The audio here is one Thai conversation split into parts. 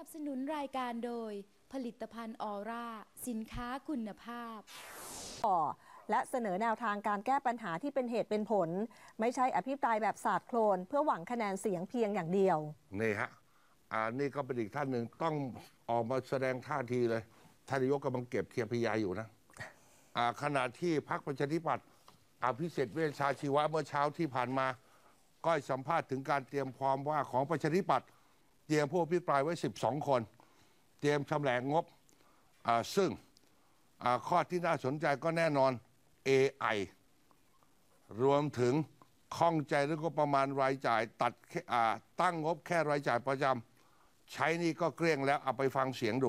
นับสนุนรายการโดยผลิตภัณฑ์ออร่าสินค้าคุณภาพและเสนอแนวทางการแก้ปัญหาที่เป็นเหตุเป็นผลไม่ใช่อภิปรายแบบสาดโคลนเพื่อหวังคะแนนเสียงเพียงอย่างเดียวนี่ฮะนี่ก็เป็นอีกท่านหนึ่งต้องออกมาแสดงท่าทีเลยท่านนายกกำลังเก็บเทียมพยาอยู่นะขณะที่พรรคประชาธิปัตย์อภิสิทธิ์เวชชาชีวะเมื่อเช้าที่ผ่านมาก็ให้สัมภาษณ์ถึงการเตรียมพร้อมว่าของประชาธิปัตย์เตรียมผู้อภิปรายไว้12 คนเตรียมชำแหละงบซึ่งข้อที่น่าสนใจก็แน่นอน AI รวมถึงข้องใจเรื่องงบประมาณรายจ่ายตั้งงบแค่รายจ่ายประจำใช้นี่ก็เกลี้ยงแล้วเอาไปฟังเสียงดู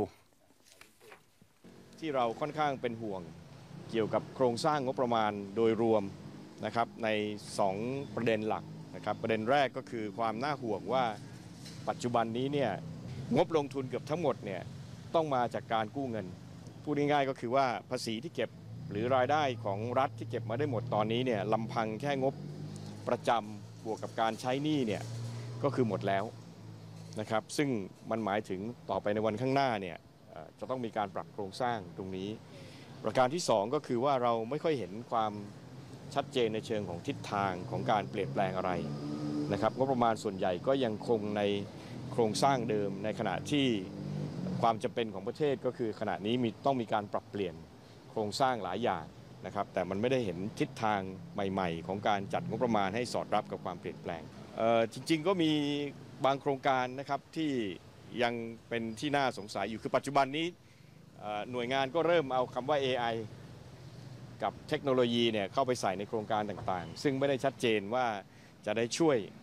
ที่เราค่อนข้างเป็นห่วงเกี่ยวกับโครงสร้างงบประมาณโดยรวมนะครับใน2ประเด็นหลักนะครับประเด็นแรกก็คือความน่าห่วงว่าปัจจุบันนี้เนี่ยงบลงทุนเกือบทั้งหมดเนี่ยต้องมาจากการกู้เงินพูดง่ายๆก็คือว่าภาษีที่เก็บหรือรายได้ของรัฐที่เก็บมาได้หมดตอนนี้เนี่ยลำพังแค่งบประจำบวกกับการใช้หนี้เนี่ยก็คือหมดแล้วนะครับซึ่งมันหมายถึงต่อไปในวันข้างหน้าเนี่ยจะต้องมีการปรับโครงสร้างตรงนี้ประการที่2ก็คือว่าเราไม่ค่อยเห็นความชัดเจนในเชิงของทิศทางของการเปลี่ยนแปลงอะไรนะครับงบประมาณส่วนใหญ่ก็ยังคงในโครงสร้างเดิมในขณะที่ความจำเป็นของประเทศก็คือขณะนี้ต้องมีการปรับเปลี่ยนโครงสร้างหลายอย่างนะครับแต่มันไม่ได้เห็นทิศทางใหม่ๆของการจัดงบประมาณให้สอดรับกับความเปลี่ยนแปลงจริงๆก็มีบางโครงการนะครับที่ยังเป็นที่น่าสงสัยอยู่คือปัจจุบันนี้หน่วยงานก็เริ่มเอาคำว่า AI กับเทคโนโลยีเนี่ยเข้าไปใส่ในโครงการต่างๆซึ่งไม่ได้ชัดเจนว่าจะได้ช่วย